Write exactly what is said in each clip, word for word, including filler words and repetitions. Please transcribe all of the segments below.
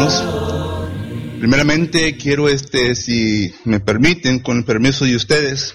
hermanos, primeramente quiero, este, si me permiten, con el permiso de ustedes,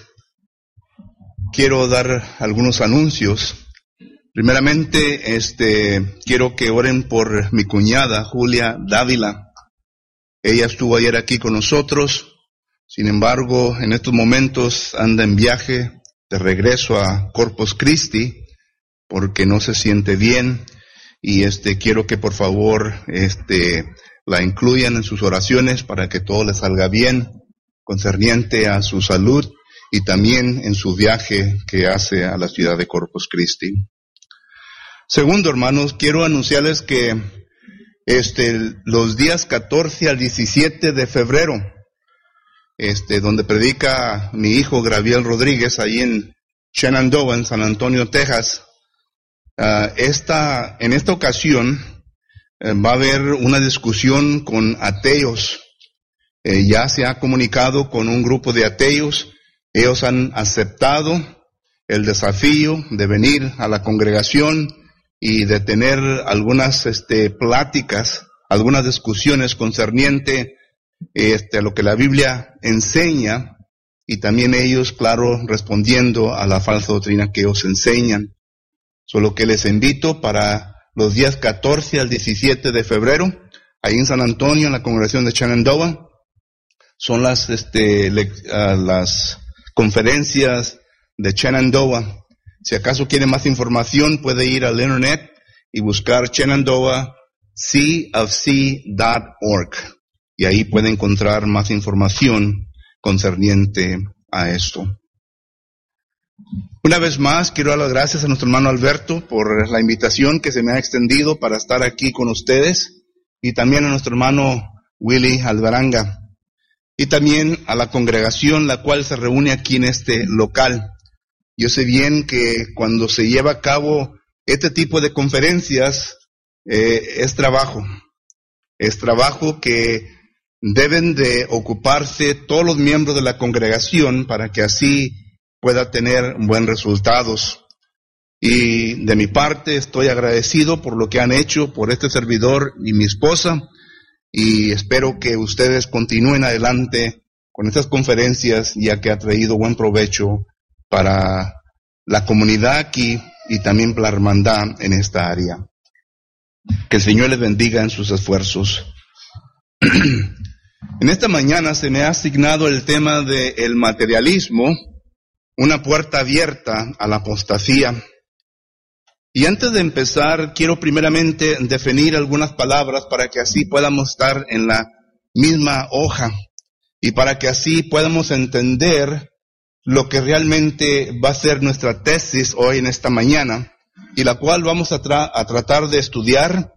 quiero dar algunos anuncios. Primeramente, este, quiero que oren por mi cuñada, Julia Dávila. Ella estuvo ayer aquí con nosotros, sin embargo, en estos momentos anda en viaje de regreso a Corpus Christi, porque no se siente bien, y este, quiero que por favor, este, la incluyan en sus oraciones para que todo le salga bien, concerniente a su salud, y también en su viaje que hace a la ciudad de Corpus Christi. Segundo, hermanos, quiero anunciarles que este, los días catorce al diecisiete de febrero, este, donde predica mi hijo Gabriel Rodríguez, ahí en Shenandoah, en San Antonio, Texas, uh, esta, en esta ocasión uh, va a haber una discusión con ateos. Eh, ya se ha comunicado con un grupo de ateos. Ellos han aceptado el desafío de venir a la congregación y de tener algunas este, pláticas, algunas discusiones concerniente este, a lo que la Biblia enseña, y también ellos, claro, respondiendo a la falsa doctrina que ellos enseñan. Solo que les invito para los días catorce al diecisiete de febrero, ahí en San Antonio, en la congregación de Shenandoah, son las, este, le, uh, las conferencias de Shenandoah. Si acaso quiere más información, puede ir al internet y buscar Shenandoah C of C dot org, y ahí puede encontrar más información concerniente a esto. Una vez más, quiero dar las gracias a nuestro hermano Alberto por la invitación que se me ha extendido para estar aquí con ustedes, y también a nuestro hermano Willy Alvaranga, y también a la congregación la cual se reúne aquí en este local. Yo sé bien que cuando se lleva a cabo este tipo de conferencias, eh, es trabajo. Es trabajo que deben de ocuparse todos los miembros de la congregación para que así pueda tener buenos resultados. Y de mi parte estoy agradecido por lo que han hecho por este servidor y mi esposa, y espero que ustedes continúen adelante con estas conferencias, ya que ha traído buen provecho para la comunidad aquí y también para la hermandad en esta área. Que el Señor les bendiga en sus esfuerzos. En esta mañana se me ha asignado el tema del materialismo, una puerta abierta a la apostasía. Y antes de empezar, quiero primeramente definir algunas palabras para que así podamos estar en la misma hoja y para que así podamos entender lo que realmente va a ser nuestra tesis hoy en esta mañana, y la cual vamos a, tra- a tratar de estudiar,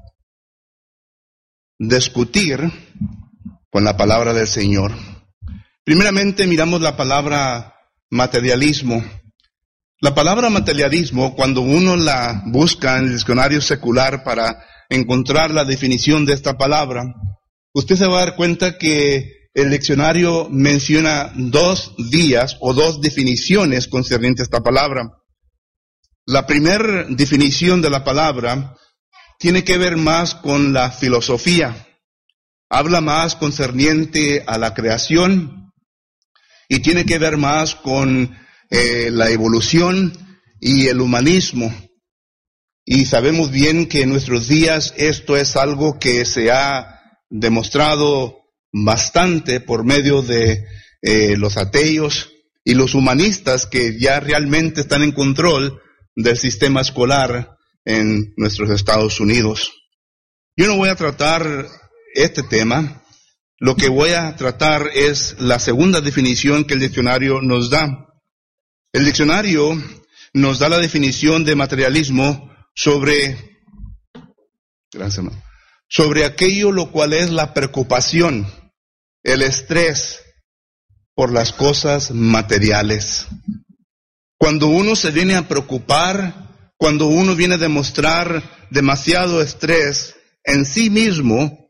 discutir con la palabra del Señor. Primeramente miramos la palabra materialismo. La palabra materialismo, cuando uno la busca en el diccionario secular para encontrar la definición de esta palabra, usted se va a dar cuenta que el diccionario menciona dos vías o dos definiciones concernientes a esta palabra. La primera definición de la palabra tiene que ver más con la filosofía. Habla más concerniente a la creación y tiene que ver más con eh, la evolución y el humanismo. Y sabemos bien que en nuestros días esto es algo que se ha demostrado bastante por medio de eh, los ateos y los humanistas, que ya realmente están en control del sistema escolar en nuestros Estados Unidos. Yo no voy a tratar este tema. Lo que voy a tratar es la segunda definición que el diccionario nos da. El diccionario nos da la definición de materialismo sobre, gracias, hermano, sobre aquello lo cual es la preocupación, el estrés por las cosas materiales. Cuando uno se viene a preocupar, cuando uno viene a demostrar demasiado estrés en sí mismo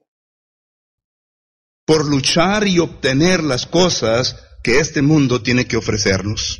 por luchar y obtener las cosas que este mundo tiene que ofrecernos.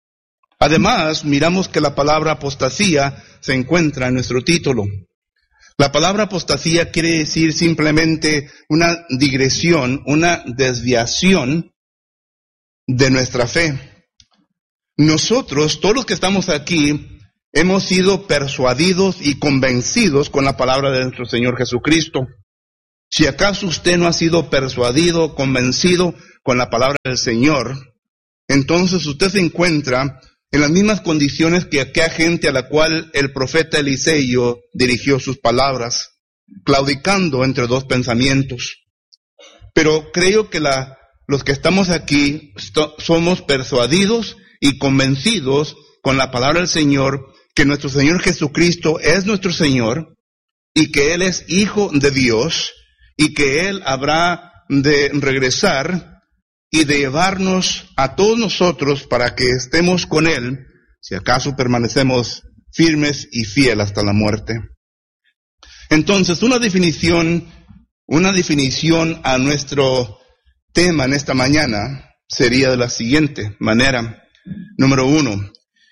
Además, miramos que la palabra apostasía se encuentra en nuestro título. La palabra apostasía quiere decir simplemente una digresión, una desviación de nuestra fe. Nosotros, todos los que estamos aquí, hemos sido persuadidos y convencidos con la palabra de nuestro Señor Jesucristo. Si acaso usted no ha sido persuadido, convencido con la palabra del Señor, entonces usted se encuentra en las mismas condiciones que aquella gente a la cual el profeta Eliseo dirigió sus palabras, claudicando entre dos pensamientos. Pero creo que la, los que estamos aquí st- somos persuadidos y convencidos con la palabra del Señor, que nuestro Señor Jesucristo es nuestro Señor, y que Él es Hijo de Dios, y que Él habrá de regresar y de llevarnos a todos nosotros para que estemos con Él, si acaso permanecemos firmes y fieles hasta la muerte. Entonces, una definición, una definición a nuestro tema en esta mañana sería de la siguiente manera. Número uno,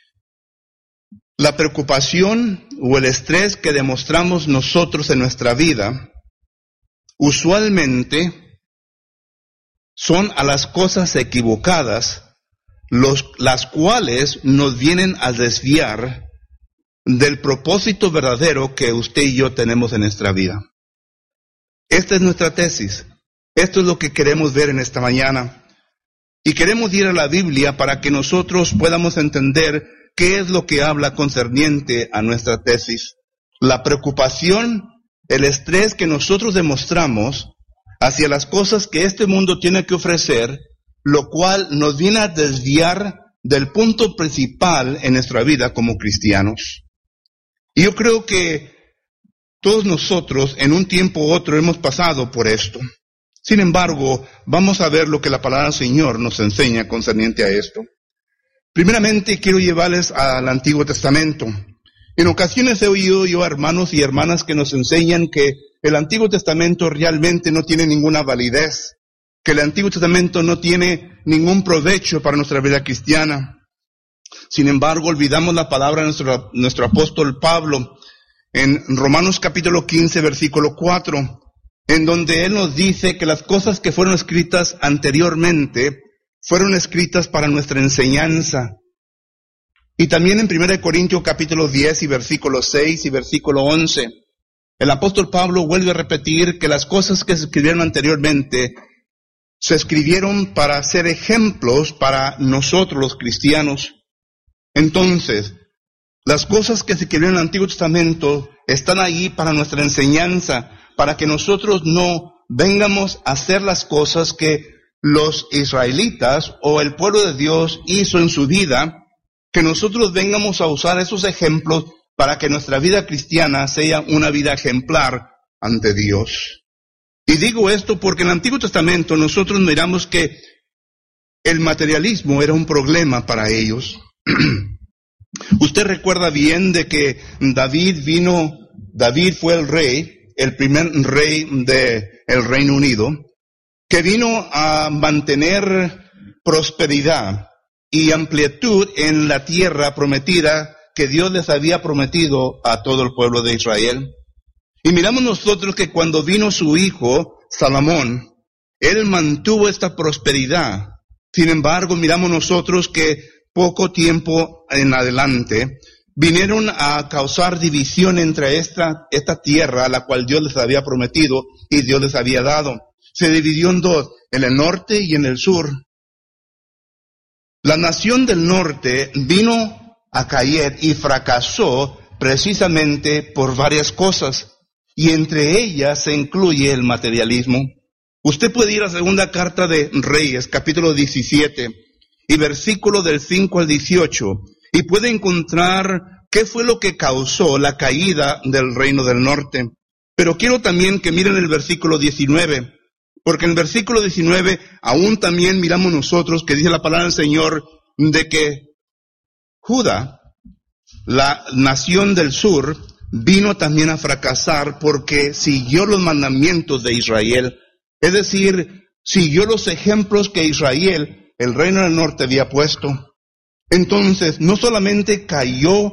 la preocupación o el estrés que demostramos nosotros en nuestra vida usualmente son a las cosas equivocadas, los, las cuales nos vienen a desviar del propósito verdadero que usted y yo tenemos en nuestra vida. Esta es nuestra tesis. Esto es lo que queremos ver en esta mañana. Y queremos ir a la Biblia para que nosotros podamos entender qué es lo que habla concerniente a nuestra tesis. La preocupación, el estrés que nosotros demostramos hacia las cosas que este mundo tiene que ofrecer, lo cual nos viene a desviar del punto principal en nuestra vida como cristianos. Y yo creo que todos nosotros en un tiempo u otro hemos pasado por esto. Sin embargo, vamos a ver lo que la palabra del Señor nos enseña concerniente a esto. Primeramente, quiero llevarles al Antiguo Testamento. En ocasiones he oído yo a hermanos y hermanas que nos enseñan que el Antiguo Testamento realmente no tiene ninguna validez, que el Antiguo Testamento no tiene ningún provecho para nuestra vida cristiana. Sin embargo, olvidamos la palabra de nuestro, nuestro apóstol Pablo en Romanos capítulo quince, versículo cuatro, en donde él nos dice que las cosas que fueron escritas anteriormente fueron escritas para nuestra enseñanza. Y también en primera de Corintios capítulo diez y versículo seis y versículo once, el apóstol Pablo vuelve a repetir que las cosas que se escribieron anteriormente se escribieron para ser ejemplos para nosotros los cristianos. Entonces, las cosas que se escribieron en el Antiguo Testamento están ahí para nuestra enseñanza, para que nosotros no vengamos a hacer las cosas que los israelitas o el pueblo de Dios hizo en su vida, que nosotros vengamos a usar esos ejemplos para que nuestra vida cristiana sea una vida ejemplar ante Dios. Y digo esto porque en el Antiguo Testamento nosotros miramos que el materialismo era un problema para ellos. Usted recuerda bien de que David vino, David fue el rey, el primer rey del Reino Unido, que vino a mantener prosperidad y amplitud en la tierra prometida que Dios les había prometido a todo el pueblo de Israel. Y miramos nosotros que cuando vino su hijo, Salomón, él mantuvo esta prosperidad. Sin embargo, miramos nosotros que poco tiempo en adelante vinieron a causar división entre esta, esta tierra a la cual Dios les había prometido y Dios les había dado. Se dividió en dos, en el norte y en el sur. La nación del norte vino a caer y fracasó precisamente por varias cosas, y entre ellas se incluye el materialismo. Usted puede ir a la segunda carta de Reyes, capítulo diecisiete, y versículo del cinco al dieciocho, y puede encontrar qué fue lo que causó la caída del reino del norte. Pero quiero también que miren el versículo diecinueve, porque en el versículo diecinueve aún también miramos nosotros que dice la palabra del Señor de que Judá, la nación del sur, vino también a fracasar porque siguió los mandamientos de Israel. Es decir, siguió los ejemplos que Israel, el reino del norte, había puesto. Entonces, no solamente cayó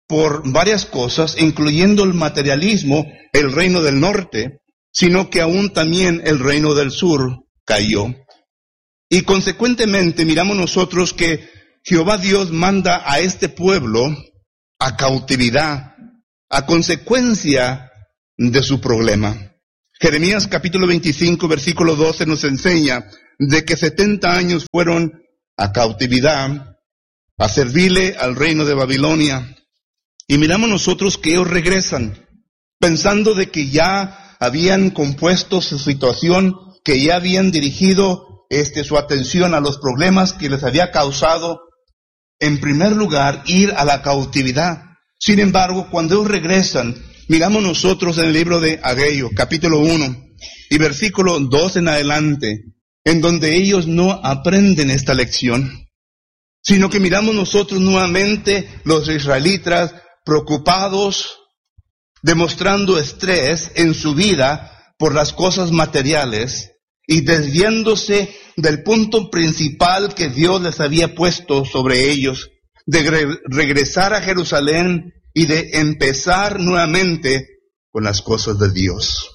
por varias cosas, incluyendo el materialismo, el reino del norte, sino que aún también el reino del sur cayó. Y consecuentemente miramos nosotros que Jehová Dios manda a este pueblo a cautividad, a consecuencia de su problema. Jeremías capítulo veinticinco, versículo doce nos enseña de que setenta años fueron a cautividad, a servirle al reino de Babilonia. Y miramos nosotros que ellos regresan, pensando de que ya habían compuesto su situación, que ya habían dirigido este, su atención a los problemas que les había causado, en primer lugar, ir a la cautividad. Sin embargo, cuando ellos regresan, miramos nosotros en el libro de Ageo, capítulo uno, y versículo dos en adelante, en donde ellos no aprenden esta lección, sino que miramos nosotros nuevamente los israelitas preocupados, demostrando estrés en su vida por las cosas materiales y desviándose del punto principal que Dios les había puesto sobre ellos, de re- regresar a Jerusalén y de empezar nuevamente con las cosas de Dios.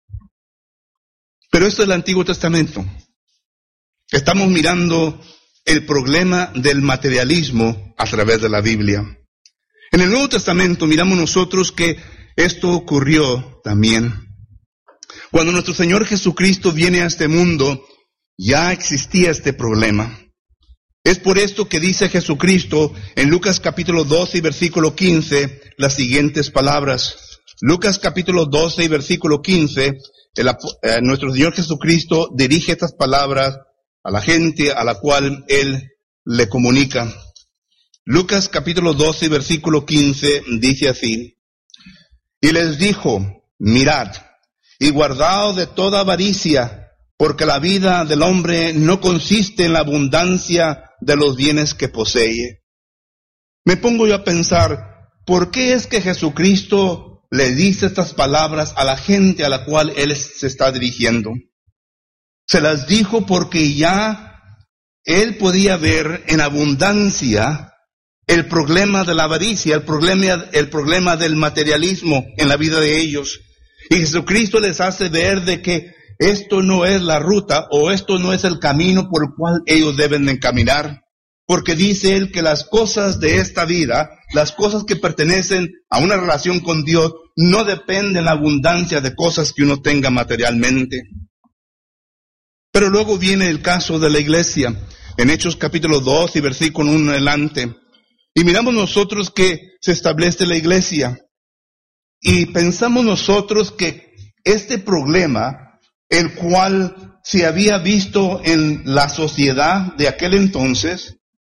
Pero esto es el Antiguo Testamento. Estamos mirando el problema del materialismo a través de la Biblia. En el Nuevo Testamento miramos nosotros que esto ocurrió también. Cuando nuestro Señor Jesucristo viene a este mundo, ya existía este problema. Es por esto que dice Jesucristo en Lucas capítulo doce y versículo quince las siguientes palabras. Lucas capítulo doce y versículo quince, el, eh, nuestro Señor Jesucristo dirige estas palabras a la gente a la cual Él le comunica. Lucas capítulo doce y versículo quince dice así: y les dijo, mirad, y guardaos de toda avaricia, porque la vida del hombre no consiste en la abundancia de los bienes que posee. Me pongo yo a pensar, ¿por qué es que Jesucristo le dice estas palabras a la gente a la cual Él se está dirigiendo? Se las dijo porque ya Él podía ver en abundancia el problema de la avaricia, el problema, el problema del materialismo en la vida de ellos. Y Jesucristo les hace ver de que esto no es la ruta o esto no es el camino por el cual ellos deben de caminar. Porque dice Él que las cosas de esta vida, las cosas que pertenecen a una relación con Dios, no dependen de la abundancia de cosas que uno tenga materialmente. Pero luego viene el caso de la iglesia, en Hechos capítulo dos y versículo uno en adelante. Y miramos nosotros que se establece la iglesia. Y pensamos nosotros que este problema, el cual se había visto en la sociedad de aquel entonces,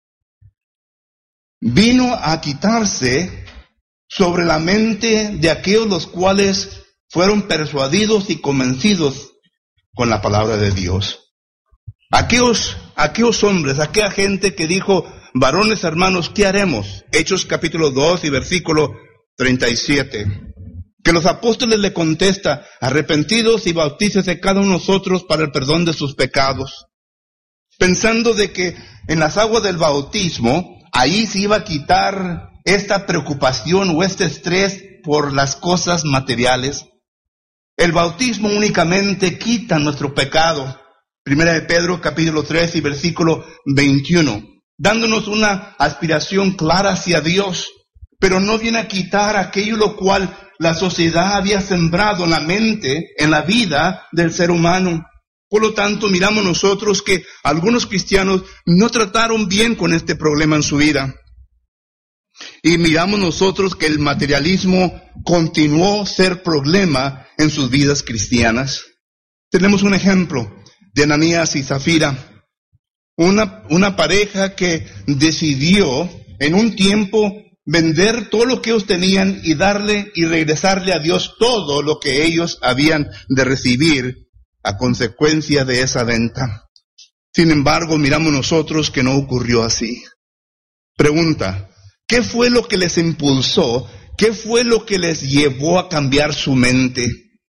vino a quitarse sobre la mente de aquellos los cuales fueron persuadidos y convencidos con la palabra de Dios. Aquellos, aquellos hombres, aquella gente que dijo, varones hermanos, ¿qué haremos? Hechos capítulo dos y versículo treinta y siete. Que los apóstoles le contesta, arrepentidos y bautícese cada uno de nosotros para el perdón de sus pecados. Pensando de que en las aguas del bautismo, ahí se iba a quitar esta preocupación o este estrés por las cosas materiales. El bautismo únicamente quita nuestro pecado. Primera de Pedro capítulo tres y versículo veintiuno. Dándonos una aspiración clara hacia Dios, pero no viene a quitar aquello lo cual la sociedad había sembrado en la mente, en la vida del ser humano. Por lo tanto, miramos nosotros que algunos cristianos no trataron bien con este problema en su vida. Y miramos nosotros que el materialismo continuó ser problema en sus vidas cristianas. Tenemos un ejemplo de Ananías y Zafira. Una, una pareja que decidió en un tiempo vender todo lo que ellos tenían y darle y regresarle a Dios todo lo que ellos habían de recibir a consecuencia de esa venta. Sin embargo, miramos nosotros que no ocurrió así. Pregunta, ¿qué fue lo que les impulsó? ¿Qué fue lo que les llevó a cambiar su mente?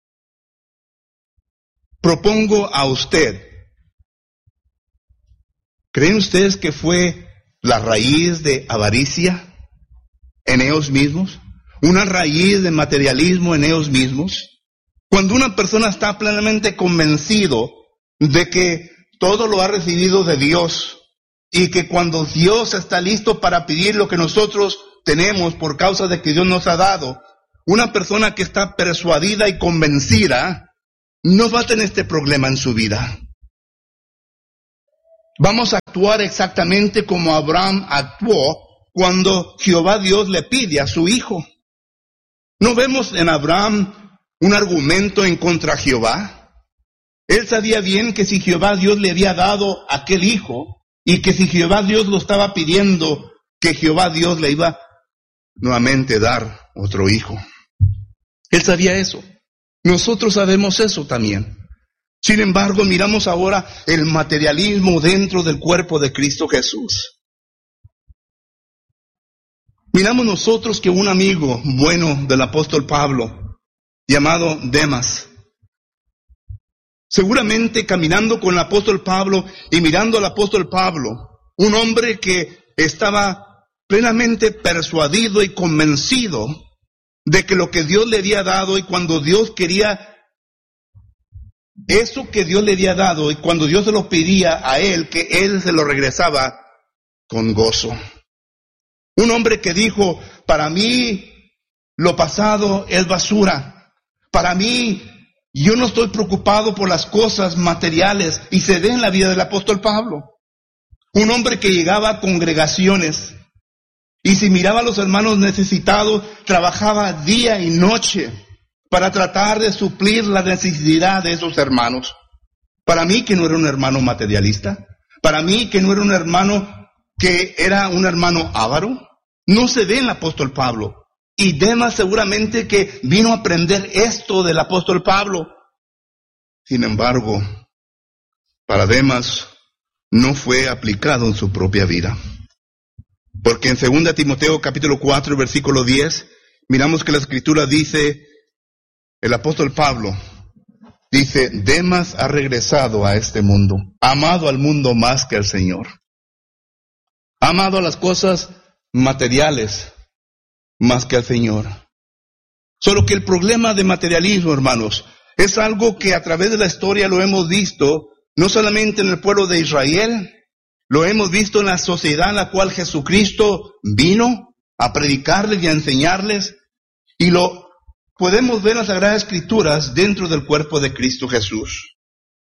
Propongo a usted, ¿creen ustedes que fue la raíz de avaricia? en ellos mismos, una raíz de materialismo en ellos mismos. Cuando una persona está plenamente convencido de que todo lo ha recibido de Dios y que cuando Dios está listo para pedir lo que nosotros tenemos por causa de que Dios nos ha dado, una persona que está persuadida y convencida no va a tener este problema en su vida. Vamos a actuar exactamente como Abraham actuó cuando Jehová Dios le pide a su hijo. ¿No vemos en Abraham un argumento en contra de Jehová? Él sabía bien que si Jehová Dios le había dado aquel hijo y que si Jehová Dios lo estaba pidiendo, que Jehová Dios le iba nuevamente dar otro hijo. Él sabía eso. Nosotros sabemos eso también. Sin embargo, miramos ahora el materialismo dentro del cuerpo de Cristo Jesús. Miramos nosotros que un amigo bueno del apóstol Pablo, llamado Demas, seguramente caminando con el apóstol Pablo y mirando al apóstol Pablo, un hombre que estaba plenamente persuadido y convencido de que lo que Dios le había dado y cuando Dios quería eso que Dios le había dado y cuando Dios se lo pedía a él, que él se lo regresaba con gozo. Un hombre que dijo, para mí lo pasado es basura. Para mí, yo no estoy preocupado por las cosas materiales. Y se ve en la vida del apóstol Pablo. Un hombre que llegaba a congregaciones y si miraba a los hermanos necesitados, trabajaba día y noche para tratar de suplir la necesidad de esos hermanos. Para mí que no era un hermano materialista, para mí que no era un hermano que era un hermano avaro, no se ve en el apóstol Pablo. Y Demas seguramente que vino a aprender esto del apóstol Pablo. Sin embargo, para Demas no fue aplicado en su propia vida. Porque en segunda Timoteo capítulo cuatro, versículo diez, miramos que la escritura dice, el apóstol Pablo dice, Demas ha regresado a este mundo, ha amado al mundo más que al Señor. Ha amado a las cosas materiales más que al Señor. Solo que el problema de materialismo, hermanos, es algo que a través de la historia lo hemos visto, no solamente en el pueblo de Israel, lo hemos visto en la sociedad en la cual Jesucristo vino a predicarles y a enseñarles, y lo podemos ver en las Sagradas Escrituras dentro del cuerpo de Cristo Jesús.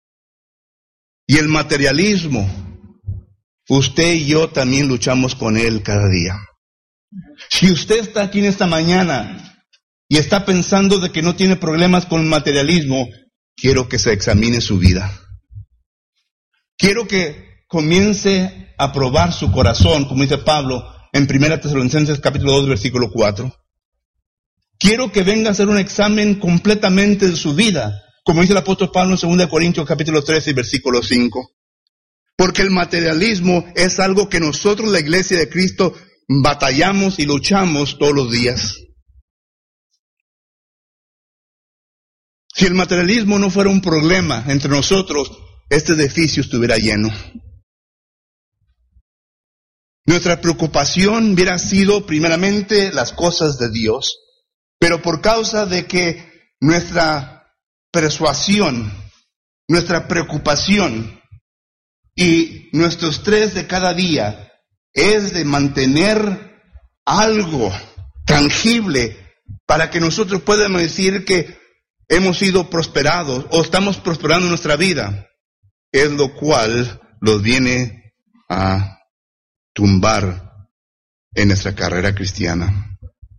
Y el materialismo, usted y yo también luchamos con él cada día. Si usted está aquí en esta mañana y está pensando de que no tiene problemas con el materialismo, quiero que se examine su vida. Quiero que comience a probar su corazón, como dice Pablo en primera Tesalonicenses capítulo dos, versículo cuatro. Quiero que venga a hacer un examen completamente de su vida, como dice el apóstol Pablo en segunda Corintios capítulo trece, versículo cinco. Porque el materialismo es algo que nosotros, la iglesia de Cristo, batallamos y luchamos todos los días. Si el materialismo no fuera un problema entre nosotros, este edificio estuviera lleno. Nuestra preocupación hubiera sido primeramente las cosas de Dios, pero por causa de que nuestra persuasión, nuestra preocupación y nuestro estrés de cada día es de mantener algo tangible para que nosotros podamos decir que hemos sido prosperados o estamos prosperando en nuestra vida, es lo cual los viene a tumbar en nuestra carrera cristiana.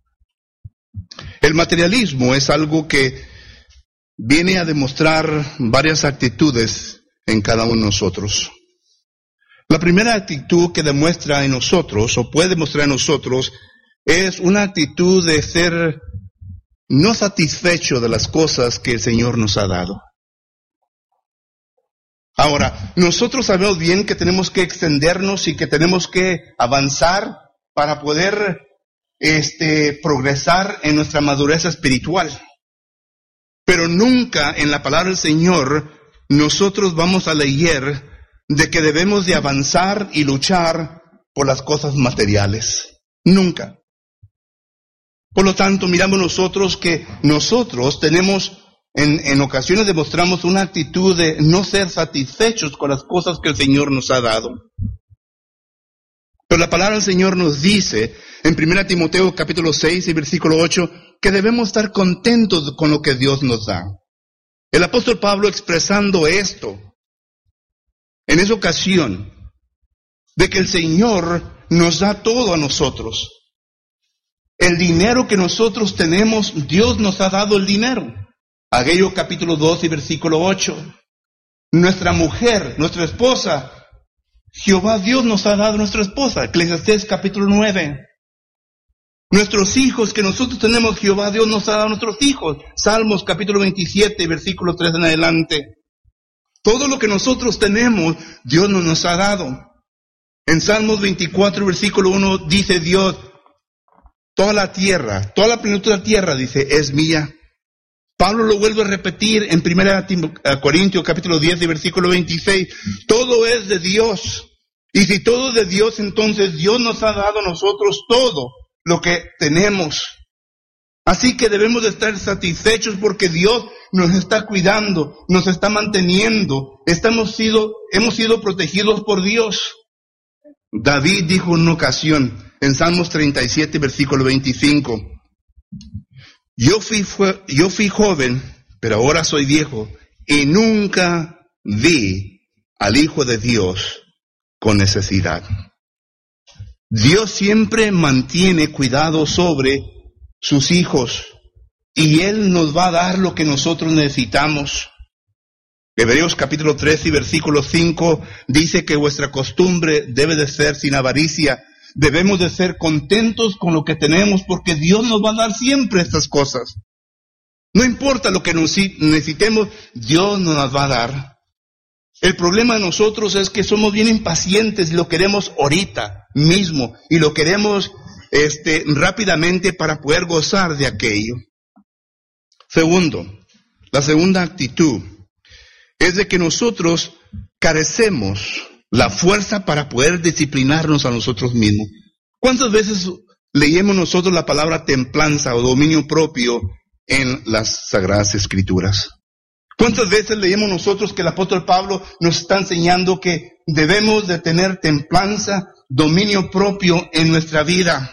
El materialismo es algo que viene a demostrar varias actitudes en cada uno de nosotros. La primera actitud que demuestra en nosotros, o puede demostrar en nosotros, es una actitud de ser no satisfecho de las cosas que el Señor nos ha dado. Ahora, nosotros sabemos bien que tenemos que extendernos y que tenemos que avanzar para poder este, progresar en nuestra madurez espiritual. Pero nunca en la palabra del Señor nosotros vamos a leer de que debemos de avanzar y luchar por las cosas materiales. Nunca. Por lo tanto, miramos nosotros que nosotros tenemos, en, en ocasiones demostramos una actitud de no ser satisfechos con las cosas que el Señor nos ha dado. Pero la palabra del Señor nos dice, en primera Timoteo capítulo seis y versículo ocho, que debemos estar contentos con lo que Dios nos da. El apóstol Pablo expresando esto, en esa ocasión, de que el Señor nos da todo a nosotros. El dinero que nosotros tenemos, Dios nos ha dado el dinero. Ageo capítulo dos y versículo ocho. Nuestra mujer, nuestra esposa, Jehová Dios nos ha dado nuestra esposa. Eclesiastés capítulo nueve. Nuestros hijos que nosotros tenemos, Jehová Dios nos ha dado nuestros hijos. Salmos capítulo veintisiete, versículo tres en adelante. Todo lo que nosotros tenemos, Dios nos, nos ha dado. En Salmos veinticuatro, versículo uno, dice Dios, toda la tierra, toda la plenitud de la tierra, dice, es mía. Pablo lo vuelve a repetir en primera Corintios capítulo diez y versículo veintiséis. Todo es de Dios. Y si todo es de Dios, entonces Dios nos ha dado a nosotros todo lo que tenemos. Así que debemos de estar satisfechos porque Dios nos está cuidando, nos está manteniendo. Estamos sido, hemos sido protegidos por Dios. David dijo en una ocasión, en Salmos treinta y siete, versículo veinticinco, Yo fui, fue, yo fui joven, pero ahora soy viejo, y nunca vi al Hijo de Dios con necesidad. Dios siempre mantiene cuidado sobre sus hijos, y Él nos va a dar lo que nosotros necesitamos. Hebreos capítulo tres y versículo cinco dice que vuestra costumbre debe de ser sin avaricia. Debemos de ser contentos con lo que tenemos porque Dios nos va a dar siempre estas cosas. No importa lo que necesitemos, Dios nos las va a dar. El problema de nosotros es que somos bien impacientes y lo queremos ahorita mismo y lo queremos este, rápidamente para poder gozar de aquello. Segundo, la segunda actitud es de que nosotros carecemos la fuerza para poder disciplinarnos a nosotros mismos. ¿Cuántas veces leemos nosotros la palabra templanza o dominio propio en las Sagradas Escrituras? ¿Cuántas veces leemos nosotros que el apóstol Pablo nos está enseñando que debemos de tener templanza, dominio propio en nuestra vida?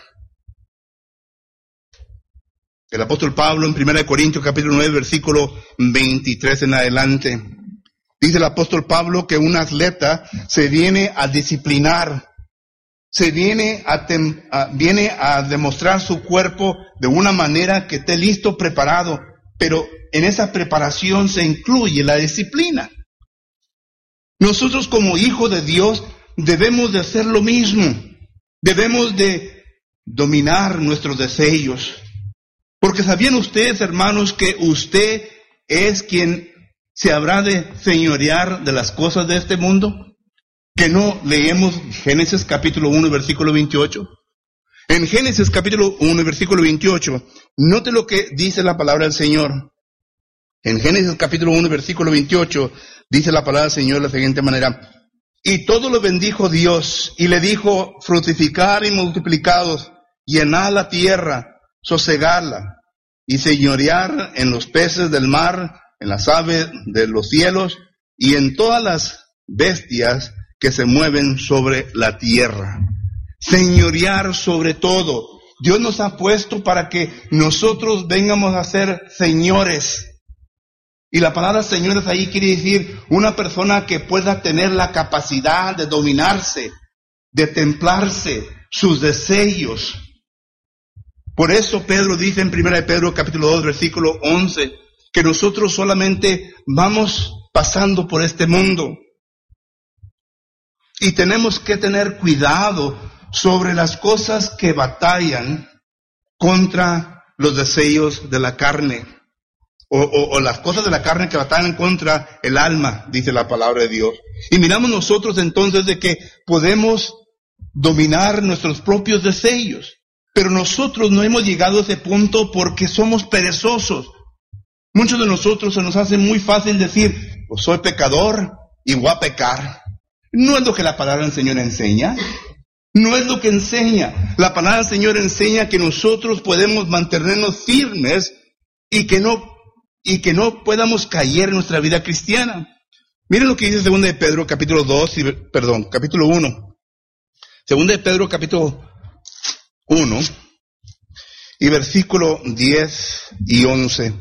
El apóstol Pablo en primera Corintios capítulo nueve, versículo veintitrés en adelante. Dice el apóstol Pablo que un atleta se viene a disciplinar, se viene a, tem, a, viene a demostrar su cuerpo de una manera que esté listo, preparado, pero en esa preparación se incluye la disciplina. Nosotros como hijos de Dios debemos de hacer lo mismo, debemos de dominar nuestros deseos, porque ¿sabían ustedes, hermanos, que usted es quien se habrá de señorear de las cosas de este mundo? Que no leemos Génesis capítulo uno, versículo veintiocho. En Génesis capítulo uno, versículo veintiocho, note lo que dice la palabra del Señor. En Génesis capítulo uno, versículo veintiocho, dice la palabra del Señor de la siguiente manera. Y todo lo bendijo Dios, y le dijo, fructificar y multiplicados, llenad la tierra, sosegarla, y señorear en los peces del mar, en las aves de los cielos y en todas las bestias que se mueven sobre la tierra. Señorear sobre todo. Dios nos ha puesto para que nosotros vengamos a ser señores. Y la palabra señores ahí quiere decir una persona que pueda tener la capacidad de dominarse, de templarse sus deseos. Por eso Pedro dice en primera de Pedro capítulo dos, versículo once, que nosotros solamente vamos pasando por este mundo y tenemos que tener cuidado sobre las cosas que batallan contra los deseos de la carne o, o, o las cosas de la carne que batallan contra el alma, dice la palabra de Dios. Y miramos nosotros entonces de que podemos dominar nuestros propios deseos, pero nosotros no hemos llegado a ese punto porque somos perezosos. Muchos de nosotros se nos hace muy fácil decir, pues soy pecador y voy a pecar. No es lo que la palabra del Señor enseña. No es lo que enseña. La palabra del Señor enseña que nosotros podemos mantenernos firmes y que no, y que no podamos caer en nuestra vida cristiana. Miren lo que dice segunda de Pedro, capítulo dos, y, perdón, capítulo uno. segunda de Pedro, capítulo uno, y versículo diez y once.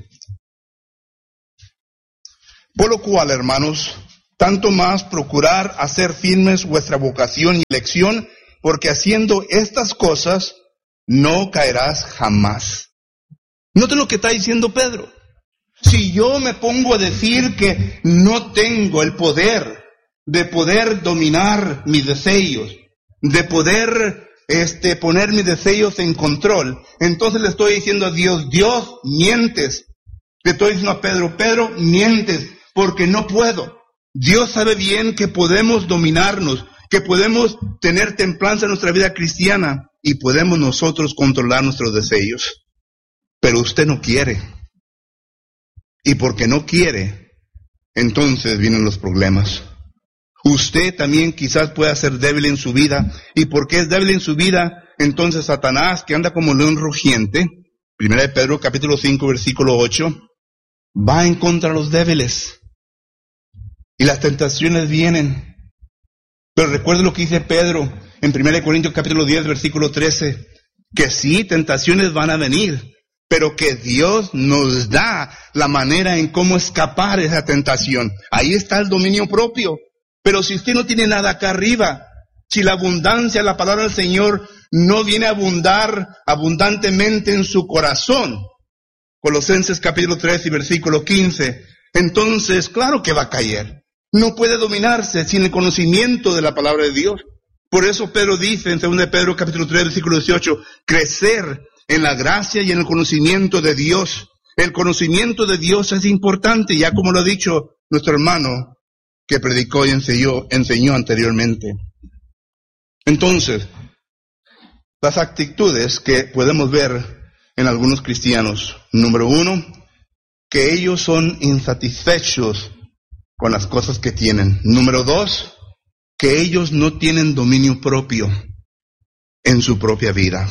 Por lo cual, hermanos, tanto más procurar hacer firmes vuestra vocación y elección, porque haciendo estas cosas no caerás jamás. Noten lo que está diciendo Pedro. Si yo me pongo a decir que no tengo el poder de poder dominar mis deseos, de poder este, poner mis deseos en control, entonces le estoy diciendo a Dios, Dios, mientes. Le estoy diciendo a Pedro, Pedro, mientes, porque no puedo. Dios sabe bien que podemos dominarnos, que podemos tener templanza en nuestra vida cristiana y podemos nosotros controlar nuestros deseos. Pero usted no quiere. Y porque no quiere, entonces vienen los problemas. Usted también quizás pueda ser débil en su vida. Y porque es débil en su vida, entonces Satanás, que anda como león rugiente, primera de Pedro capítulo cinco, versículo ocho, va en contra de los débiles. Y las tentaciones vienen. Pero recuerde lo que dice Pedro en primera de Corintios capítulo diez, versículo trece, que sí, tentaciones van a venir, pero que Dios nos da la manera en cómo escapar de esa tentación. Ahí está el dominio propio. Pero si usted no tiene nada acá arriba, si la abundancia, la palabra del Señor, no viene a abundar abundantemente en su corazón, Colosenses capítulo tres y versículo quince, entonces claro que va a caer. No puede dominarse sin el conocimiento de la palabra de Dios. Por eso Pedro dice en segunda de Pedro capítulo tres, versículo dieciocho, crecer en la gracia y en el conocimiento de Dios. El conocimiento de Dios es importante, ya como lo ha dicho nuestro hermano que predicó y enseñó, enseñó anteriormente. Entonces, las actitudes que podemos ver en algunos cristianos. Número uno, que ellos son insatisfechos con las cosas que tienen. Número dos, que ellos no tienen dominio propio en su propia vida.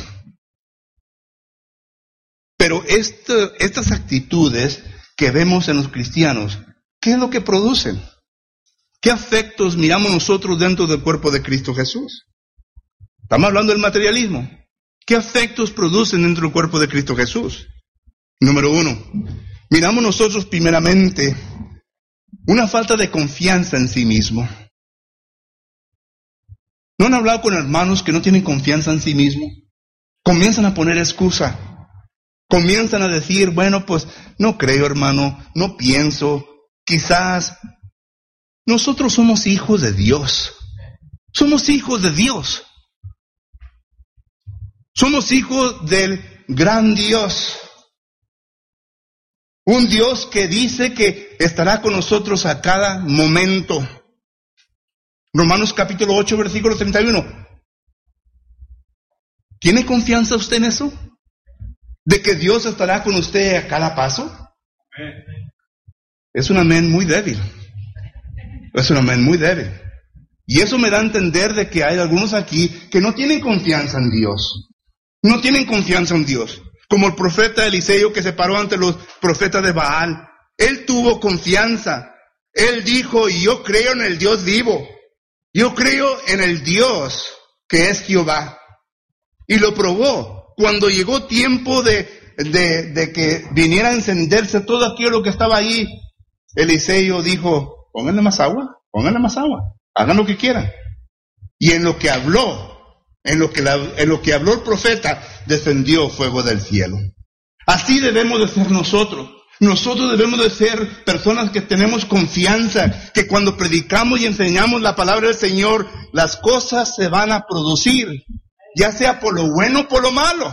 Pero esto, estas actitudes que vemos en los cristianos, ¿qué es lo que producen? ¿Qué afectos miramos nosotros dentro del cuerpo de Cristo Jesús? Estamos hablando del materialismo. ¿Qué afectos producen dentro del cuerpo de Cristo Jesús? Número uno, miramos nosotros primeramente una falta de confianza en sí mismo. ¿No han hablado con hermanos que no tienen confianza en sí mismo? Comienzan a poner excusa. Comienzan a decir, bueno, pues no creo, hermano, no pienso, quizás. Nosotros somos hijos de Dios. Somos hijos de Dios. Somos hijos del gran Dios. Un Dios que dice que estará con nosotros a cada momento. Romanos capítulo ocho, versículo treinta y uno. ¿Tiene confianza usted en eso? ¿De que Dios estará con usted a cada paso? Es un amén muy débil. Es un amén muy débil. Y eso me da a entender de que hay algunos aquí que no tienen confianza en Dios. No tienen confianza en Dios. Como el profeta Eliseo que se paró ante los profetas de Baal. Él tuvo confianza. Él dijo, y yo creo en el Dios vivo. Yo creo en el Dios que es Jehová. Y lo probó. Cuando llegó tiempo de, de, de que viniera a encenderse todo aquello que estaba ahí, Eliseo dijo, pónganle más agua, pónganle más agua, hagan lo que quieran. Y en lo que habló, en lo que, la, en lo que habló el profeta, descendió fuego del cielo. Así debemos de ser nosotros. Nosotros debemos de ser personas que tenemos confianza, que cuando predicamos y enseñamos la palabra del Señor, las cosas se van a producir, ya sea por lo bueno o por lo malo.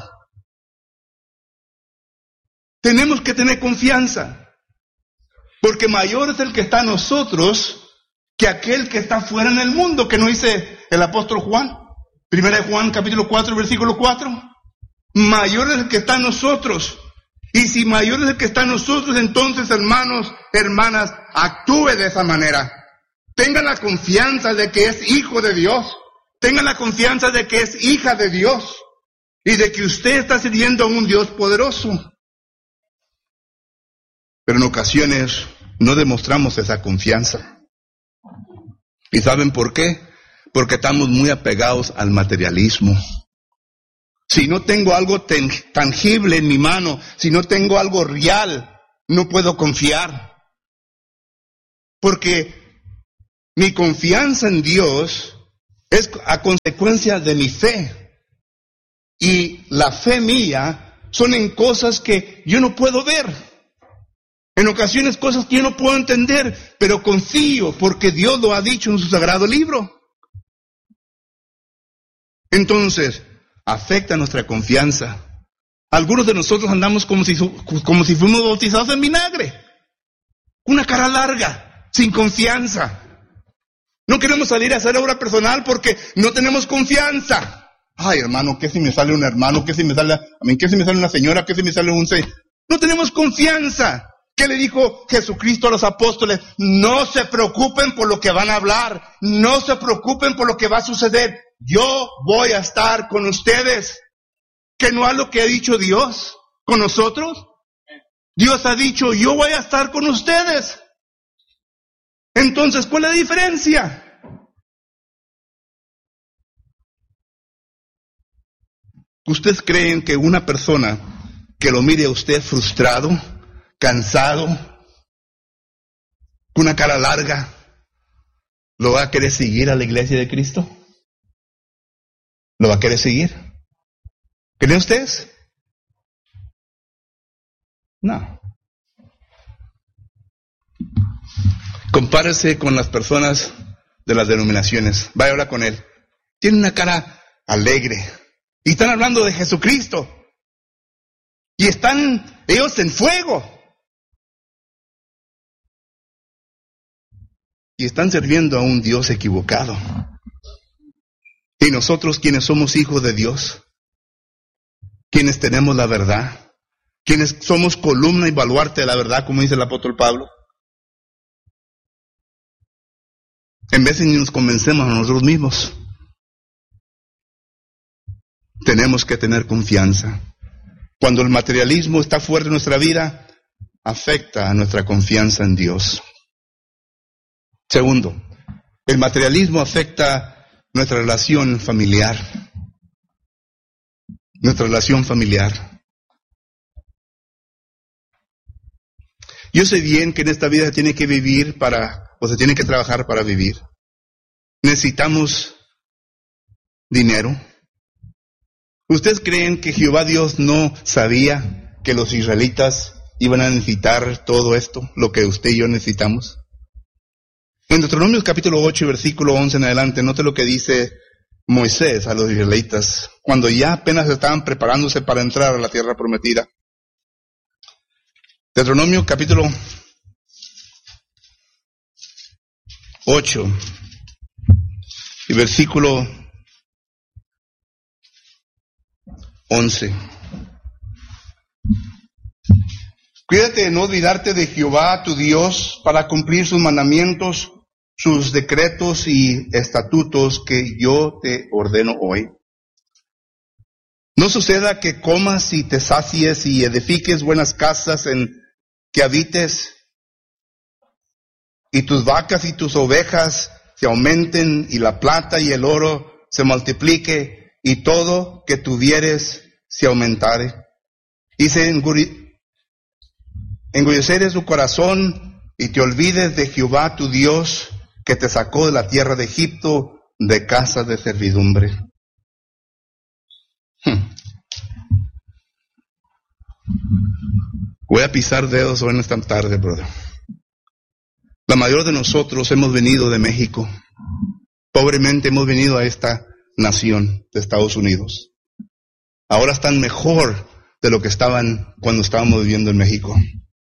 Tenemos que tener confianza, porque mayor es el que está en nosotros que aquel que está fuera en el mundo, que nos dice el apóstol Juan. Primera de Juan, capítulo cuatro, versículo cuatro. Mayor es el que está en nosotros. Y si mayor es el que está en nosotros, entonces, hermanos, hermanas, actúe de esa manera. Tenga la confianza de que es hijo de Dios. Tenga la confianza de que es hija de Dios y de que usted está sirviendo a un Dios poderoso. Pero en ocasiones no demostramos esa confianza. ¿Y saben por qué? Porque estamos muy apegados al materialismo. Si no tengo algo ten- tangible en mi mano, si no tengo algo real, no puedo confiar. Porque mi confianza en Dios es a consecuencia de mi fe. Y la fe mía son en cosas que yo no puedo ver. En ocasiones cosas que yo no puedo entender, pero confío porque Dios lo ha dicho en su sagrado libro. Entonces, afecta nuestra confianza. Algunos de nosotros andamos como si, como si fuéramos bautizados en vinagre. Una cara larga, sin confianza. No queremos salir a hacer obra personal porque no tenemos confianza. Ay, hermano, ¿qué si me sale un hermano? ¿Qué si me sale, a mí, qué si me sale una señora? ¿Qué si me sale un señor? No tenemos confianza. ¿Qué le dijo Jesucristo a los apóstoles? No se preocupen por lo que van a hablar. No se preocupen por lo que va a suceder. Yo voy a estar con ustedes. ¿Que no es lo que ha dicho Dios con nosotros? Dios ha dicho, yo voy a estar con ustedes. Entonces, ¿cuál es la diferencia? ¿Ustedes creen que una persona que lo mire a usted frustrado, cansado, con una cara larga, lo va a querer seguir a la iglesia de Cristo? ¿Lo va a querer seguir? ¿Creen ustedes? No. Compárese con las personas de las denominaciones. Vaya ahora con él. Tiene una cara alegre. Y están hablando de Jesucristo. Y están ellos en fuego. Y están sirviendo a un Dios equivocado. Y nosotros, quienes somos hijos de Dios, quienes tenemos la verdad, quienes somos columna y baluarte de la verdad, como dice el apóstol Pablo, en vez de ni nos convencemos a nosotros mismos, tenemos que tener confianza. Cuando el materialismo está fuerte en nuestra vida, afecta a nuestra confianza en Dios. Segundo, el materialismo afecta nuestra relación familiar. Nuestra relación familiar. Yo sé bien que en esta vida se tiene que vivir para, o se tiene que trabajar para vivir. Necesitamos dinero. ¿Ustedes creen que Jehová Dios no sabía que los israelitas iban a necesitar todo esto, lo que usted y yo necesitamos? En Deuteronomio capítulo ocho, versículo once en adelante, note lo que dice Moisés a los israelitas, cuando ya apenas estaban preparándose para entrar a la tierra prometida. Deuteronomio capítulo ocho y versículo once. Cuídate de no olvidarte de Jehová tu Dios para cumplir sus mandamientos, sus decretos y estatutos que yo te ordeno hoy. No suceda que comas y te sacies y edifiques buenas casas en que habites, y tus vacas y tus ovejas se aumenten, y la plata y el oro se multiplique, y todo que tuvieres se aumentare. Y se engulleceres tu corazón, y te olvides de Jehová tu Dios, que te sacó de la tierra de Egipto, de casa de servidumbre. Hmm. Voy a pisar dedos hoy en esta tarde, brother. La mayoría de nosotros hemos venido de México. Pobremente hemos venido a esta nación de Estados Unidos. Ahora están mejor de lo que estaban cuando estábamos viviendo en México.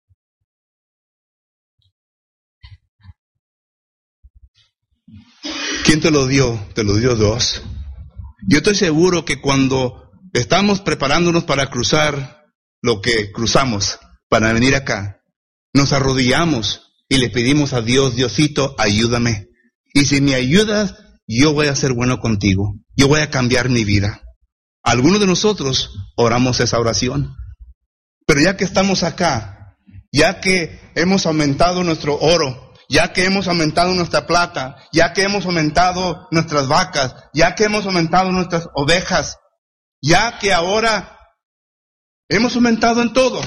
¿Quién te lo dio? Te lo dio Dios. Yo estoy seguro que cuando estamos preparándonos para cruzar lo que cruzamos, para venir acá, nos arrodillamos y le pedimos a Dios, Diosito, ayúdame. Y si me ayudas, yo voy a ser bueno contigo, yo voy a cambiar mi vida. Algunos de nosotros oramos esa oración, pero ya que estamos acá, ya que hemos aumentado nuestro oro, ya que hemos aumentado nuestra plata, ya que hemos aumentado nuestras vacas, ya que hemos aumentado nuestras ovejas, ya que ahora hemos aumentado en todo,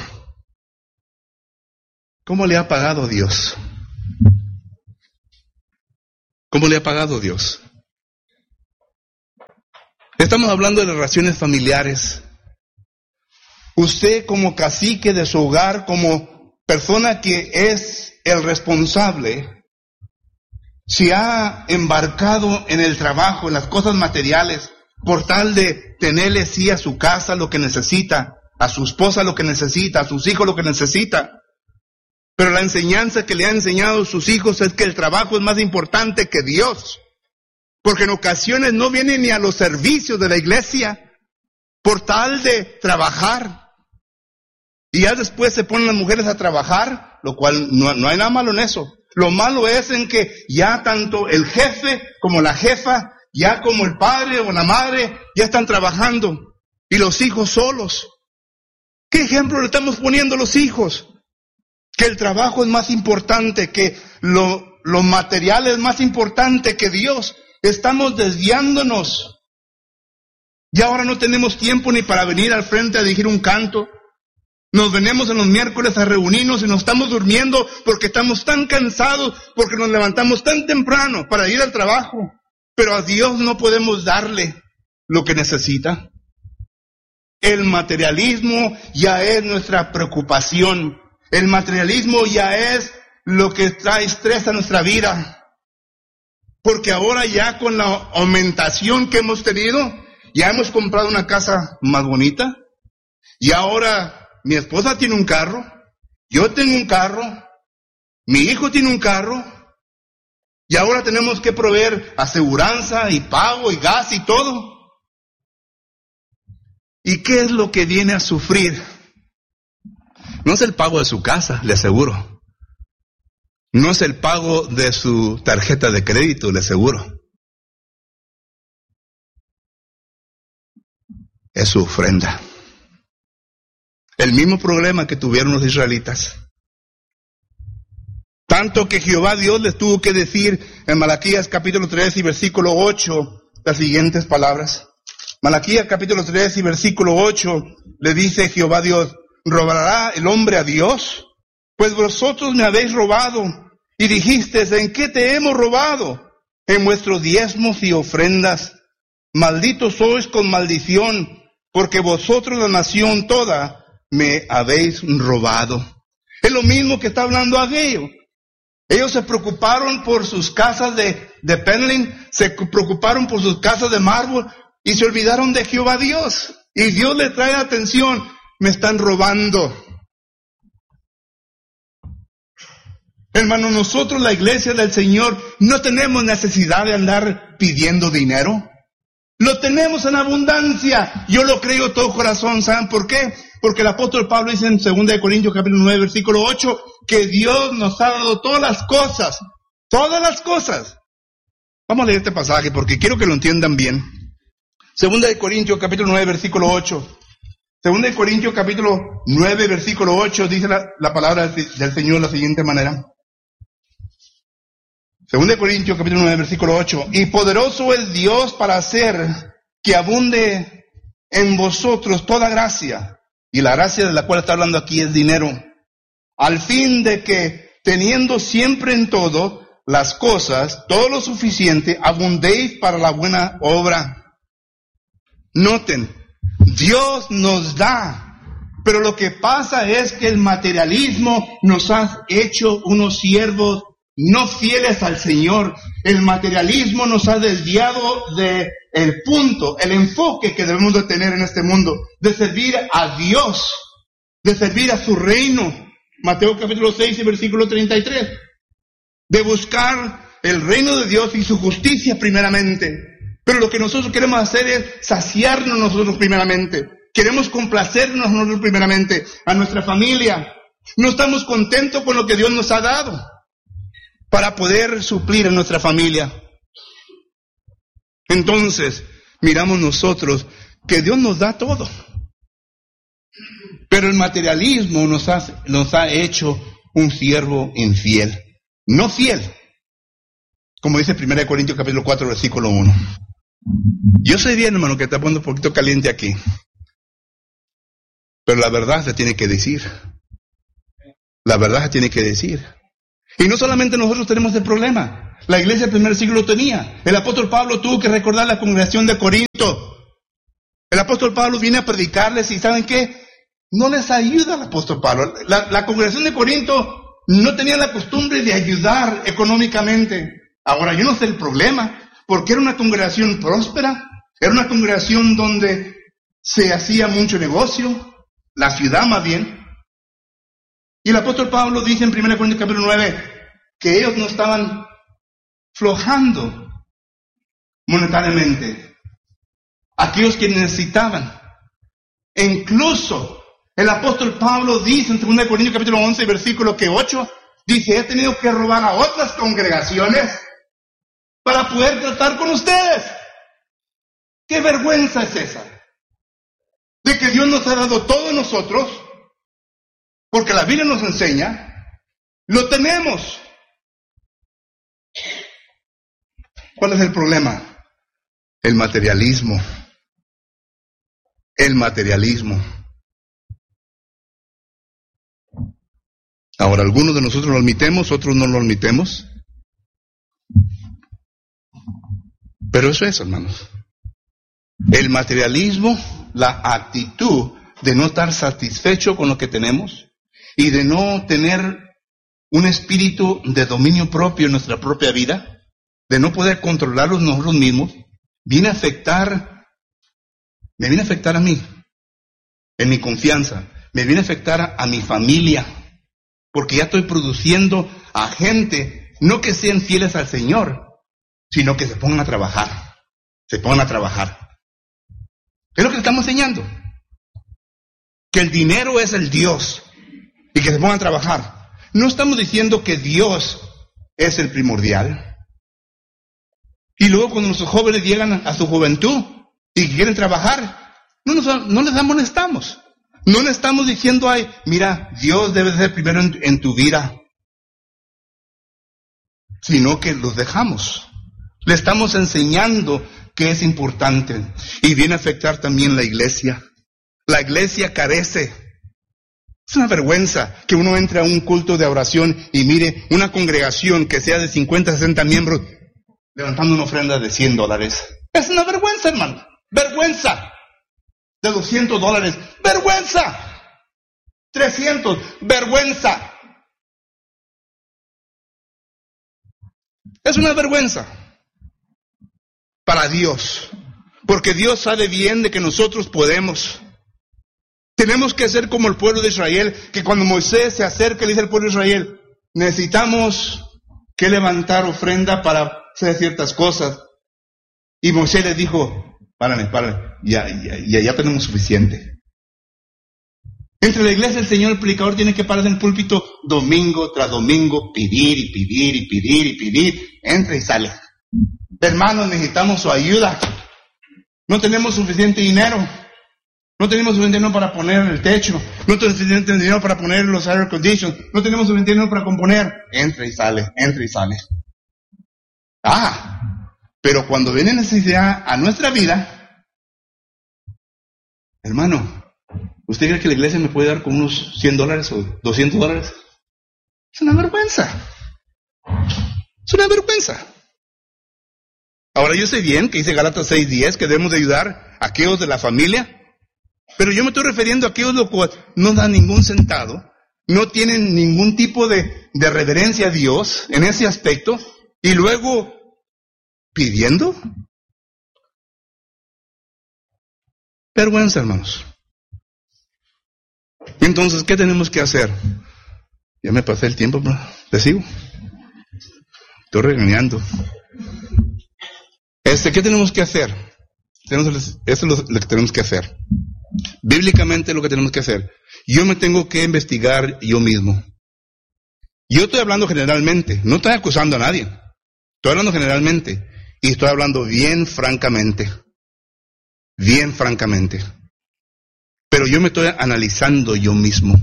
¿cómo le ha pagado Dios? ¿Cómo le ha pagado Dios? Estamos hablando de las relaciones familiares. Usted como cacique de su hogar, como persona que es el responsable, se ha embarcado en el trabajo, en las cosas materiales, por tal de tenerle sí a su casa lo que necesita, a su esposa lo que necesita, a sus hijos lo que necesita. Pero la enseñanza que le han enseñado sus hijos es que el trabajo es más importante que Dios. Porque en ocasiones no vienen ni a los servicios de la iglesia por tal de trabajar. Y ya después se ponen las mujeres a trabajar, lo cual no, no hay nada malo en eso. Lo malo es en que ya tanto el jefe como la jefa, ya como el padre o la madre, ya están trabajando. Y los hijos solos. ¿Qué ejemplo le estamos poniendo a los hijos? Que el trabajo es más importante, que lo, lo material es más importante que Dios. Estamos desviándonos. Y ahora no tenemos tiempo ni para venir al frente a dirigir un canto. Nos venimos en los miércoles a reunirnos y nos estamos durmiendo porque estamos tan cansados, porque nos levantamos tan temprano para ir al trabajo. Pero a Dios no podemos darle lo que necesita. El materialismo ya es nuestra preocupación. El materialismo ya es lo que trae estrés a nuestra vida. Porque ahora ya con la aumentación que hemos tenido, ya hemos comprado una casa más bonita. Y ahora mi esposa tiene un carro, yo tengo un carro, mi hijo tiene un carro. Y ahora tenemos que proveer aseguranza y pago y gas y todo. ¿Y qué es lo que viene a sufrir? No es el pago de su casa, le aseguro. No es el pago de su tarjeta de crédito, le aseguro. Es su ofrenda. El mismo problema que tuvieron los israelitas. Tanto que Jehová Dios les tuvo que decir en Malaquías capítulo tres y versículo ocho las siguientes palabras. Malaquías capítulo tres y versículo ocho le dice Jehová Dios: ¿robará el hombre a Dios? Pues vosotros me habéis robado. Y dijisteis: ¿en qué te hemos robado? En vuestros diezmos y ofrendas. Malditos sois con maldición, porque vosotros, la nación toda, me habéis robado. Es lo mismo que está hablando Ageo. Ellos se preocuparon por sus casas de, de Penlin, se preocuparon por sus casas de mármol y se olvidaron de Jehová Dios. Y Dios le trae atención: me están robando. Hermano, nosotros, la iglesia del Señor, no tenemos necesidad de andar pidiendo dinero. Lo tenemos en abundancia. Yo lo creo de todo corazón. ¿Saben por qué? Porque el apóstol Pablo dice en segunda de Corintios capítulo nueve, versículo ocho, que Dios nos ha dado todas las cosas. Todas las cosas. Vamos a leer este pasaje porque quiero que lo entiendan bien. segunda de Corintios capítulo nueve, versículo ocho. segunda de Corintios capítulo nueve, versículo ocho, dice la, la palabra del Señor de la siguiente manera. segunda de Corintios capítulo nueve, versículo ocho. Y poderoso es Dios para hacer que abunde en vosotros toda gracia. Y la gracia de la cual está hablando aquí es dinero. Al fin de que, teniendo siempre en todo las cosas, todo lo suficiente, abundéis para la buena obra. Noten, Dios nos da. Pero lo que pasa es que el materialismo nos ha hecho unos siervos no fieles al Señor. El materialismo nos ha desviado de el punto, el enfoque que debemos de tener en este mundo, de servir a Dios, de servir a su reino. Mateo capítulo seis y versículo treinta y tres. De buscar el reino de Dios y su justicia primeramente. Pero lo que nosotros queremos hacer es saciarnos nosotros primeramente. Queremos complacernos nosotros primeramente, a nuestra familia. No estamos contentos con lo que Dios nos ha dado para poder suplir a nuestra familia. entonces miramos nosotros que Dios nos da todo. Pero el materialismo nos ha, nos ha hecho un siervo infiel. No fiel. Como dice primera Corintios capítulo cuatro, versículo uno. Yo sé bien, hermano, que está poniendo un poquito caliente aquí. Pero la verdad se tiene que decir. La verdad se tiene que decir. Y no solamente nosotros tenemos el problema. La iglesia del primer siglo lo tenía. El apóstol Pablo tuvo que recordar la congregación de Corinto. El apóstol Pablo viene a predicarles y ¿saben qué? No les ayuda el apóstol Pablo. La, la congregación de Corinto no tenía la costumbre de ayudar económicamente. Ahora, yo no sé el problema, porque era una congregación próspera, era una congregación donde se hacía mucho negocio, la ciudad más bien. Y el apóstol Pablo dice en primera Corintios capítulo nueve que ellos no estaban flojando monetariamente. Aquellos que necesitaban. E incluso el apóstol Pablo dice en segunda Corintios capítulo once, versículo que ocho, dice, he tenido que robar a otras congregaciones para poder tratar con ustedes. ¿Qué vergüenza es esa? De que Dios nos ha dado todo a nosotros, porque la Biblia nos enseña, lo tenemos. ¿Cuál es el problema? El materialismo. El materialismo. Ahora, algunos de nosotros lo admitemos, otros no lo admitemos. Pero eso es, hermanos. El materialismo, la actitud de no estar satisfecho con lo que tenemos y de no tener un espíritu de dominio propio en nuestra propia vida, de no poder controlarlos nosotros mismos, viene a afectar, me viene a afectar a mí, en mi confianza, me viene a afectar a, a mi familia, porque ya estoy produciendo a gente, no que sean fieles al Señor, sino que se pongan a trabajar, se pongan a trabajar. Es lo que estamos enseñando, que el dinero es el Dios, y que se pongan a trabajar. No estamos diciendo que Dios es el primordial. Y luego cuando nuestros jóvenes llegan a su juventud y quieren trabajar, no, nos, no les amonestamos. No le estamos diciendo, ay, mira, Dios debe ser primero en, en tu vida. Sino que los dejamos. Le estamos enseñando que es importante. Y viene a afectar también la iglesia. La iglesia carece. Es una vergüenza que uno entre a un culto de oración y mire una congregación que sea de cincuenta, sesenta miembros levantando una ofrenda de cien dólares. Es una vergüenza, hermano. Vergüenza. De doscientos dólares. Vergüenza. trescientos. Vergüenza. Es una vergüenza para Dios. Porque Dios sabe bien de que nosotros podemos. Tenemos que ser como el pueblo de Israel, que cuando Moisés se acerca y le dice al pueblo de Israel, necesitamos que levantar ofrenda para hacer ciertas cosas. Y Moisés les dijo, párale, párale, ya, ya, ya, ya tenemos suficiente. Entre la iglesia el Señor, el predicador, tiene que parar en el púlpito domingo tras domingo, pedir y pedir y pedir y pedir, entra y sale. Hermanos, necesitamos su ayuda. No tenemos suficiente dinero. No tenemos suficiente dinero para poner el techo. No tenemos suficiente dinero para poner los air conditions. No tenemos suficiente dinero para componer. Entra y sale, entra y sale. Ah, pero cuando viene necesidad a nuestra vida, hermano, ¿usted cree que la iglesia me puede dar con unos cien dólares o doscientos dólares? Es una vergüenza. Es una vergüenza. Ahora yo sé bien que dice Gálatas seis diez que debemos de ayudar a aquellos de la familia. Pero yo me estoy refiriendo a aquellos los cuales no dan ningún centavo, no tienen ningún tipo de, de reverencia a Dios en ese aspecto, y luego pidiendo. Vergüenza, hermanos. Entonces, ¿qué tenemos que hacer? Ya me pasé el tiempo, pero te sigo. Estoy regañando. Este, ¿qué tenemos que hacer? Eso es lo que tenemos que hacer. Bíblicamente lo que tenemos que hacer. Yo me tengo que investigar yo mismo. Yo estoy hablando generalmente, no estoy acusando a nadie. Estoy hablando generalmente. Y estoy hablando bien francamente, bien francamente. Pero yo me estoy analizando yo mismo.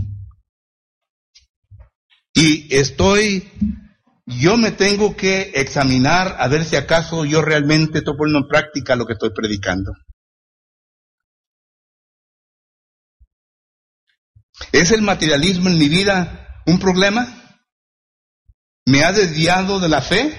Y estoy, yo me tengo que examinar a ver si acaso yo realmente estoy poniendo en práctica lo que estoy predicando. ¿Es el materialismo en mi vida un problema? ¿Me ha desviado de la fe?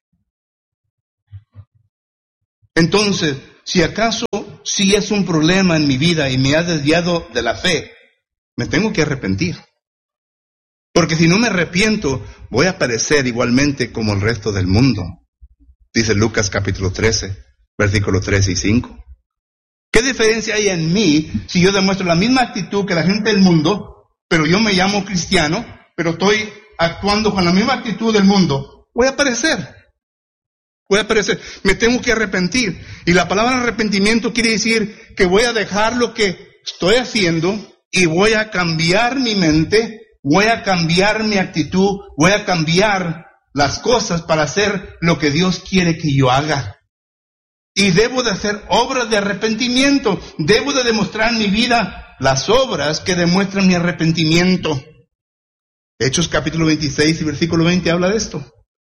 Entonces, si acaso sí es un problema en mi vida y me ha desviado de la fe, me tengo que arrepentir. Porque si no me arrepiento, voy a perecer igualmente como el resto del mundo. Dice Lucas capítulo trece, versículos tres y cinco. ¿Qué diferencia hay en mí si yo demuestro la misma actitud que la gente del mundo, pero yo me llamo cristiano, pero estoy actuando con la misma actitud del mundo? Voy a perecer. Voy a perecer. Me tengo que arrepentir. Y la palabra arrepentimiento quiere decir que voy a dejar lo que estoy haciendo y voy a cambiar mi mente, voy a cambiar mi actitud, voy a cambiar las cosas para hacer lo que Dios quiere que yo haga. Y debo de hacer obras de arrepentimiento. Debo de demostrar en mi vida las obras que demuestran mi arrepentimiento. Hechos capítulo veintiséis y versículo veinte habla de esto.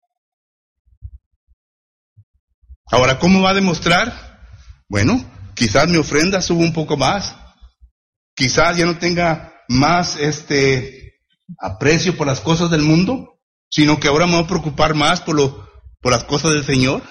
Ahora, ¿cómo va a demostrar? Bueno, quizás mi ofrenda suba un poco más. Quizás ya no tenga más este aprecio por las cosas del mundo, sino que ahora me voy a preocupar más por, lo, por las cosas del Señor.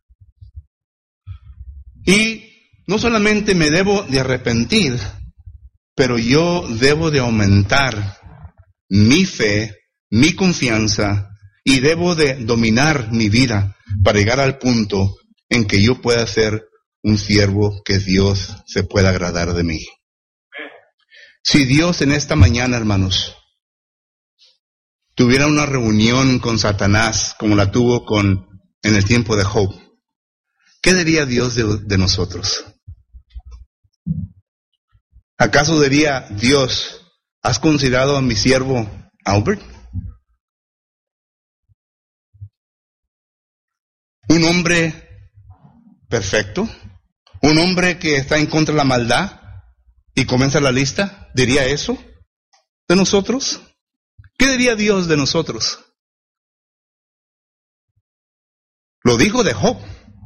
Y no solamente me debo de arrepentir, pero yo debo de aumentar mi fe, mi confianza, y debo de dominar mi vida para llegar al punto en que yo pueda ser un siervo que Dios se pueda agradar de mí. Si Dios en esta mañana, hermanos, tuviera una reunión con Satanás como la tuvo con en el tiempo de Job, ¿qué diría Dios de, de nosotros? ¿Acaso diría Dios, ¿has considerado a mi siervo Albert? Un hombre perfecto, un hombre que está en contra de la maldad y comienza la lista, ¿diría eso de nosotros? ¿Qué diría Dios de nosotros? Lo dijo de Job.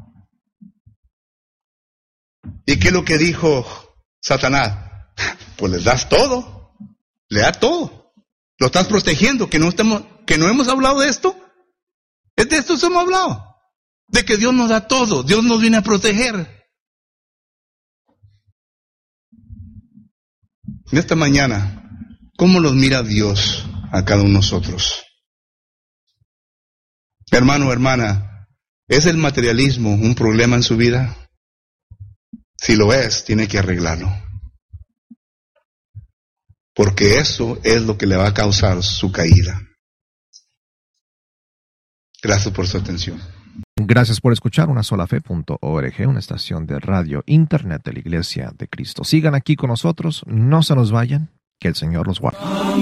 ¿Y qué es lo que dijo Satanás? Pues les das todo, le da todo. Lo estás protegiendo, que no estamos, que no hemos hablado de esto. Es de esto hemos hablado, de que Dios nos da todo, Dios nos viene a proteger. En esta mañana, ¿cómo los mira Dios a cada uno de nosotros? Hermano, hermana, ¿es el materialismo un problema en su vida? Si lo es, tiene que arreglarlo. Porque eso es lo que le va a causar su caída. Gracias por su atención. Gracias por escuchar una sola fe punto org, una estación de radio internet de la Iglesia de Cristo. Sigan aquí con nosotros, no se nos vayan, que el Señor los guarde.